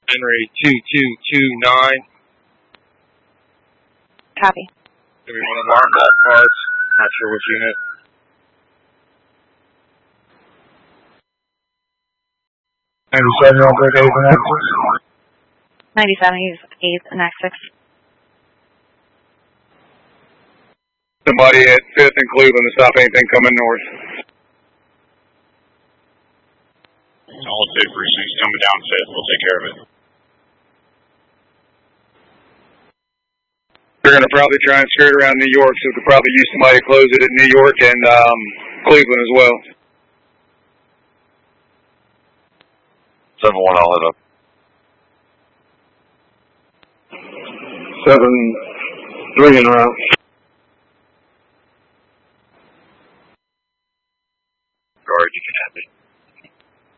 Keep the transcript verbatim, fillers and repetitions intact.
Henry two two two nine. Copy. Give me one of our call cards. Not sure which unit. ninety-seven, you'll break eighth and Axis. ninety-seven, use eighth and Axis. Somebody at fifth and Cleveland to stop anything coming north. All two precincts coming down fifth. We'll take care of it. They're going to probably try and skirt around New York, so they'll probably use somebody to close it at New York and um, Cleveland as well. seven one, I'll head up. seven three en route.